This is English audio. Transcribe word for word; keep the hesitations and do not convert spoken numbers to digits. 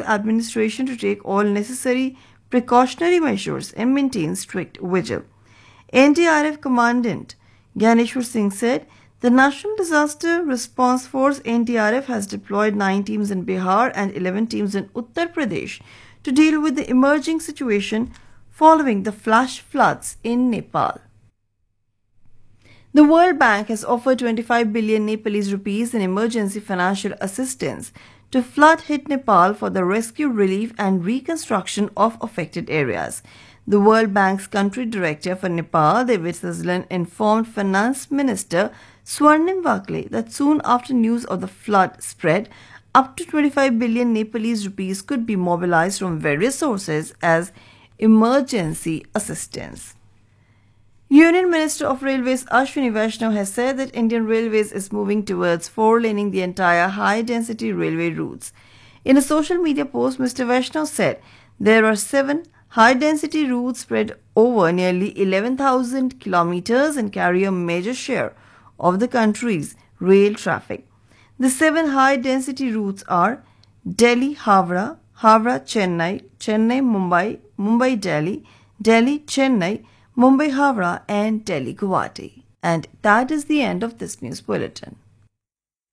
administration to take all necessary precautionary measures and maintain strict vigil. N D R F Commandant Gyaneshwar Singh said, the National Disaster Response Force N D R F has deployed nine teams in Bihar and eleven teams in Uttar Pradesh to deal with the emerging situation following the flash floods in Nepal. The World Bank has offered twenty-five billion Nepalese rupees in emergency financial assistance to flood-hit Nepal for the rescue, relief and reconstruction of affected areas. The World Bank's country director for Nepal, David Sazlan, informed Finance Minister Swarnim Vakle that soon after news of the flood spread, up to twenty-five billion Nepalese rupees could be mobilized from various sources as emergency assistance. Union Minister of Railways Ashwini Vaishnaw has said that Indian Railways is moving towards four-laning the entire high-density railway routes. In a social media post, Mister Vaishnaw said there are seven high-density routes spread over nearly eleven thousand kilometers and carry a major share of the country's rail traffic. The seven high-density routes are Delhi-Havra, Havra-Chennai, Chennai-Mumbai, Mumbai-Delhi, Delhi-Chennai, Mumbai-Havra and Delhi-Guwahati. And that is the end of this news bulletin.